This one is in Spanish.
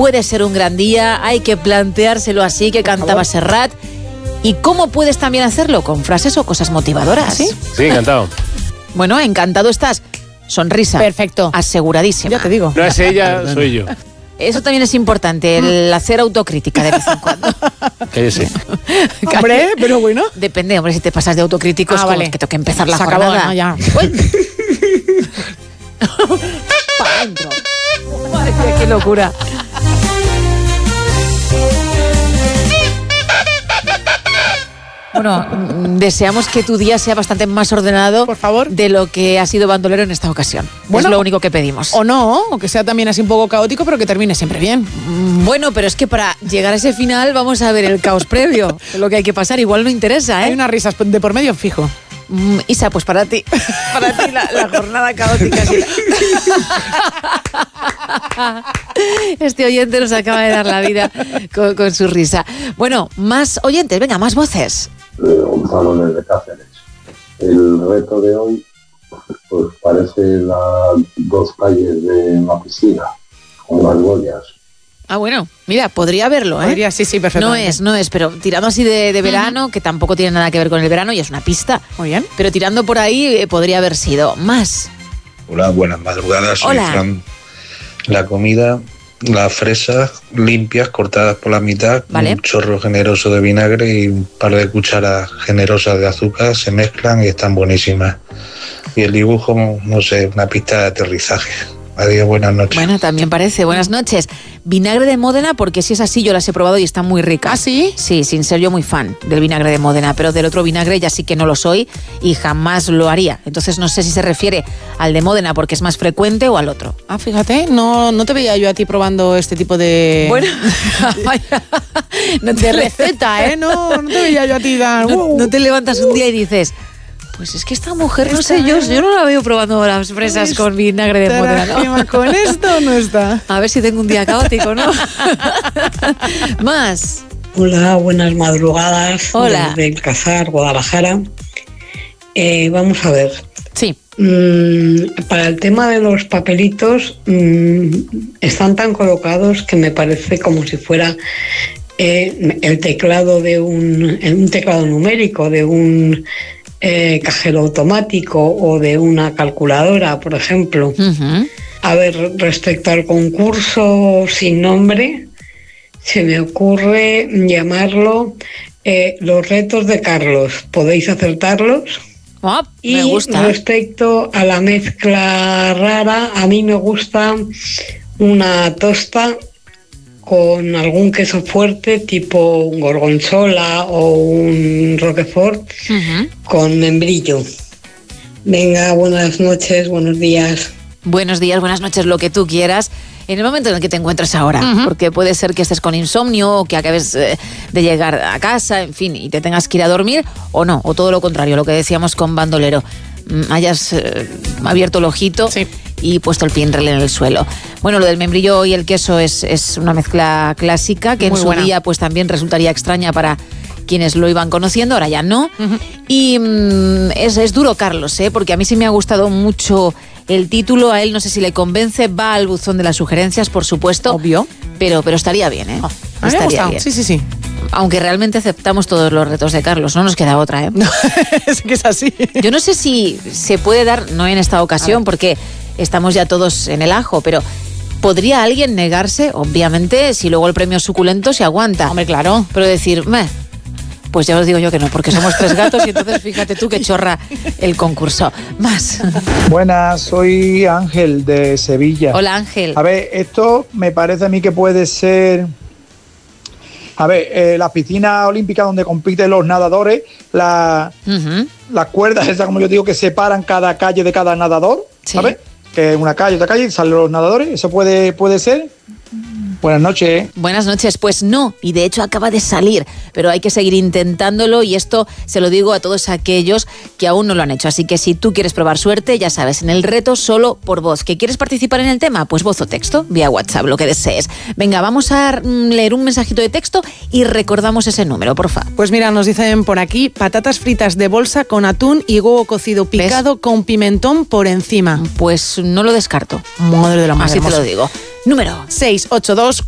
puede ser un gran día, hay que planteárselo así, que cantaba Serrat. ¿Y cómo puedes también hacerlo? Con frases o cosas motivadoras. Sí, encantado. Bueno, encantado estás. Sonrisa. Perfecto. Aseguradísima. Ya te digo. No es ella, soy yo. Eso también es importante, el hacer autocrítica de vez en cuando. Cállese. Hombre, pero bueno. Depende, hombre, si te pasas de autocrítico es como vale. que tengo que empezar la Se jornada. acabó, ¿no? Ya. Para adentro. Madre mía, qué locura. Bueno, deseamos que tu día sea bastante más ordenado, por favor, de lo que ha sido bandolero en esta ocasión. Bueno, es lo único que pedimos. O no, o que sea también así un poco caótico, pero que termine siempre bien. Bueno, pero es que para llegar a ese final vamos a ver el caos previo. Lo que hay que pasar igual no interesa, ¿eh? Hay unas risas de por medio fijo. Isa, pues para ti la jornada caótica. Sí. Este oyente nos acaba de dar la vida con su risa. Bueno, más oyentes, venga, más voces. Gonzalo desde Cáceres. El reto de hoy pues parece las 2 calles de la piscina, con las Goyas. Ah, bueno, mira, podría verlo, ¿eh? Podría, sí, perfecto. No es, pero tirando así de verano, que tampoco tiene nada que ver con el verano y es una pista. Muy bien. Pero tirando por ahí podría haber sido más. Hola, buenas madrugadas, soy Fran. La comida, las fresas limpias, cortadas por la mitad, ¿vale? Un chorro generoso de vinagre y un par de cucharas generosas de azúcar, se mezclan y están buenísimas. Y el dibujo, no sé, una pista de aterrizaje. Adiós, buenas noches. Bueno, también parece. Buenas noches. Vinagre de Módena, porque si es así yo las he probado y están muy ricas. ¿Ah, sí? Sí, sin ser yo muy fan del vinagre de Módena, pero del otro vinagre ya sí que no lo soy y jamás lo haría. Entonces no sé si se refiere al de Módena porque es más frecuente o al otro. Ah, fíjate, no te veía yo a ti probando este tipo de... Bueno, no de receta, ¿eh? No te veía yo a ti dar... No te levantas un día y dices... Pues es que esta mujer, no sé, yo no la veo probando las fresas con vinagre de Módena, ¿no? Con esto no está. A ver si tengo un día caótico, ¿no? Más. Hola, buenas madrugadas. Hola. Desde Alcázar, Guadalajara. Vamos a ver. Sí. Para el tema de los papelitos, están tan colocados que me parece como si fuera el teclado de un teclado numérico, de un cajero automático o de una calculadora, por ejemplo. Uh-huh. A ver, respecto al concurso sin nombre, se me ocurre llamarlo Los retos de Carlos. ¿Podéis acertarlos? Oh, me gusta. Y respecto a la mezcla rara, a mí me gusta una tosta con algún queso fuerte tipo un gorgonzola o un roquefort con membrillo. Venga, buenas noches, buenos días. Buenos días, buenas noches, lo que tú quieras. En el momento en el que te encuentres ahora, porque puede ser que estés con insomnio o que acabes de llegar a casa, en fin, y te tengas que ir a dormir, o no, o todo lo contrario, lo que decíamos con bandolero, hayas abierto el ojito y puesto el pie en el suelo. Bueno, lo del membrillo y el queso es una mezcla clásica que muy en su buena. Día pues también resultaría extraña para quienes lo iban conociendo, ahora ya no. Y es duro, Carlos, porque a mí sí me ha gustado mucho el título, a él no sé si le convence, va al buzón de las sugerencias, por supuesto. Obvio. Pero estaría bien, ¿eh? Estaría bien. Sí. Aunque realmente aceptamos todos los retos de Carlos, no nos queda otra, ¿eh? No, es que es así. Yo no sé si se puede dar, no en esta ocasión, porque estamos ya todos en el ajo, pero ¿podría alguien negarse? Obviamente, si luego el premio es suculento, se aguanta. Hombre, claro. Pero decir, pues ya os digo yo que no, porque somos 3 gatos y entonces fíjate tú que chorra el concurso. Más. Buenas, soy Ángel de Sevilla. Hola, Ángel. A ver, esto me parece a mí que puede ser... A ver, la piscina olímpica donde compiten los nadadores, las cuerdas, esas como yo digo, que separan cada calle de cada nadador, ¿sabes? Que una calle, otra calle, salen los nadadores, ¿eso puede ser? Buenas noches. Buenas noches, pues no, y de hecho acaba de salir, pero hay que seguir intentándolo y esto se lo digo a todos aquellos que aún no lo han hecho, así que si tú quieres probar suerte, ya sabes, en el reto solo por voz. ¿Que quieres participar en el tema? Pues voz o texto, vía WhatsApp, lo que desees. Venga, vamos a leer un mensajito de texto y recordamos ese número, porfa. Pues mira, nos dicen por aquí, patatas fritas de bolsa con atún y huevo cocido picado con pimentón por encima. Pues no lo descarto. Madre de la madre así hermosa. te lo digo. Número 682